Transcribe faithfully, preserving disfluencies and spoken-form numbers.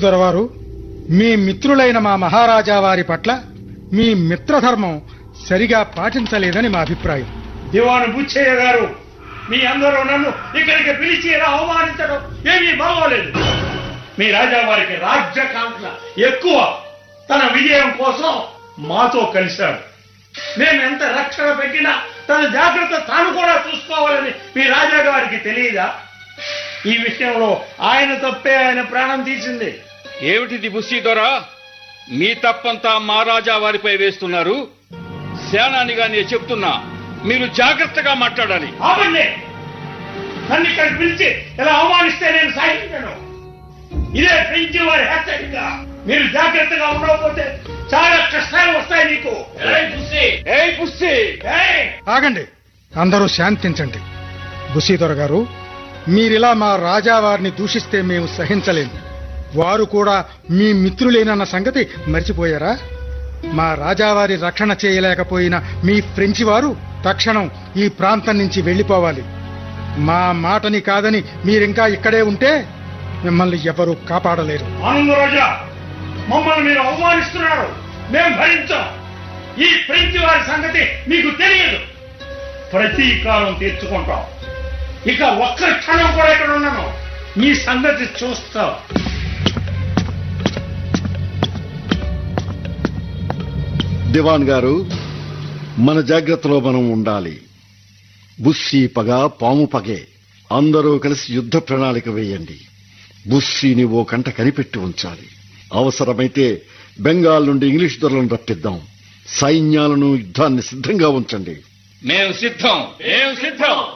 దొరవారు, మీ మిత్రులైన మా మహారాజా వారి పట్ల మీ మిత్రధర్మం సరిగా పాటించలేదని మా అభిప్రాయం. దివాను బుచ్చయ్య గారు, మీ అందరూ నన్ను ఇక్కడికి పిలిచి ఇలా అవమానించడం ఏమీ బాగోలేదు. మీ రాజా వారికి రాజ్యకాంక్ష ఎక్కువ. తన విజయం కోసం మాతో కలిశాడు. మేము ఎంత రక్షణ పెట్టినా తన జాగ్రత్త తాను కూడా చూసుకోవాలని మీ రాజా గారికి తెలియదా? ఈ విషయంలో ఆయన తప్పే ఆయన ప్రాణం తీసింది. ఏమిటిది బుస్సీ దొరా? మీ తప్పంతా మా రాజా వారిపై వేస్తున్నారు. సేనానిగా నేను చెప్తున్నా, మీరు జాగ్రత్తగా మాట్లాడాలి. ఆపండి! నన్ను ఇక్కడ పిలిచి ఇలా అవమానిస్తే నేను సాగించను. ఇదే ఫ్రెంచి వారి హెచ్చరిక. మీరు జాగ్రత్తగా ఉండకపోతే చాలా కష్టాలు వస్తాయి నీకు. ఆగండి, అందరూ శాంతించండి. బుస్సీదొర గారు, మీరిలా మా రాజావారిని దూషిస్తే మేము సహించలేము. వారు కూడా మీ మిత్రులేనన్న సంగతి మర్చిపోయారా? మా రాజావారి రక్షణ చేయలేకపోయిన మీ ఫ్రెంచి వారు తక్షణం ఈ ప్రాంతం నుంచి వెళ్లిపోవాలి. మా మాటని కాదని మీరింకా ఇక్కడే ఉంటే మిమ్మల్ని ఎవరూ కాపాడలేరు. ఆనందరాజా, మమ్మల్ని మీరు అవమానిస్తున్నారు. మేము భరించాం. ఈ ఫ్రెంచి వారి సంగతి మీకు తెలియదు. ప్రతీకారం తీర్చుకుంటాం. ఇక ఒక్క క్షణం కూడా ఇక్కడ ఉన్నాను. మీ సంగతి చూస్తాం. దివాన్ గారు, మన జాగ్రత్తలో మనం ఉండాలి. బుస్సీ పగ పాము పగే. అందరూ కలిసి యుద్ధ ప్రణాళిక వేయండి. బుస్సీని ఓ కంట కనిపెట్టి ఉంచాలి. అవసరమైతే బెంగాల్ నుండి ఇంగ్లీష్ దొరలను రప్పిద్దాం. సైన్యాలను యుద్ధాన్ని సిద్ధంగా ఉంచండి. మేము సిద్ధం, మేము సిద్ధం.